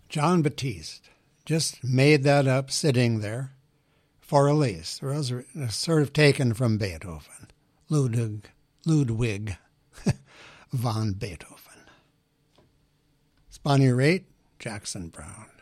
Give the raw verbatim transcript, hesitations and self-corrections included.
John Batiste just made that up sitting there for Elise. It was sort of taken from Beethoven, Ludwig, Ludwig von Beethoven. Spanier eight, Jackson Browne.